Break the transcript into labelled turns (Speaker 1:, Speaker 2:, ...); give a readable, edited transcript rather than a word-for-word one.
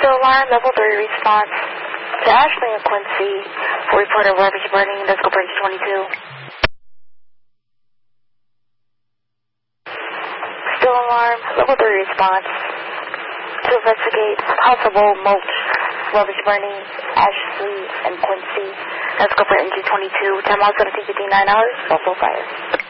Speaker 1: Still alarm, level 3 response to Ashley and Quincy for report of rubbish burning. Let's go bridge 22. Still alarm, level 3 response to investigate possible mulch rubbish burning, Ashley and Quincy. Let's go for NG 22. Time out 17:59 hours. Also fire.